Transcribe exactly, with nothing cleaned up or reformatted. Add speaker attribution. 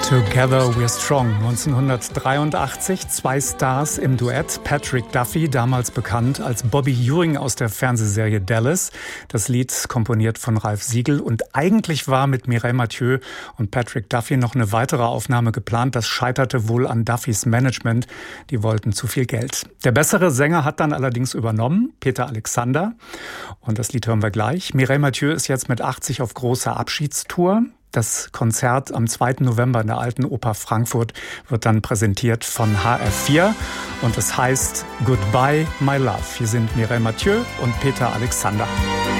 Speaker 1: Together We're Strong, neunzehnhundertdreiundachtzig, zwei Stars im Duett. Patrick Duffy, damals bekannt als Bobby Ewing aus der Fernsehserie Dallas. Das Lied komponiert von Ralph Siegel. Und eigentlich war mit Mireille Mathieu und Patrick Duffy noch eine weitere Aufnahme geplant. Das scheiterte wohl an Duffys Management. Die wollten zu viel Geld. Der bessere Sänger hat dann allerdings übernommen, Peter Alexander. Und das Lied hören wir gleich. Mireille Mathieu ist jetzt mit achtzig auf großer Abschiedstour. Das Konzert am zweiten November in der Alten Oper Frankfurt wird dann präsentiert von H R vier und es heißt Goodbye, My Love. Hier sind Mireille Mathieu und Peter Alexander.